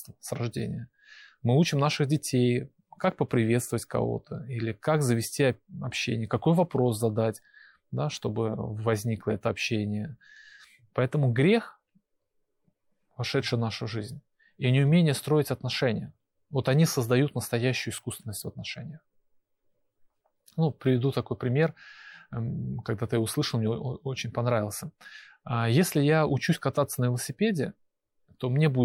детства, с рождения. Мы учим наших детей, как поприветствовать кого-то, или как завести общение, какой вопрос задать, да, чтобы возникло это общение. Поэтому грех, вошедший в нашу жизнь, и неумение строить отношения, вот они создают настоящую искусственность в отношениях. Приведу такой пример, когда-то я услышал, мне очень понравился. Если я учусь кататься на велосипеде, то мне будет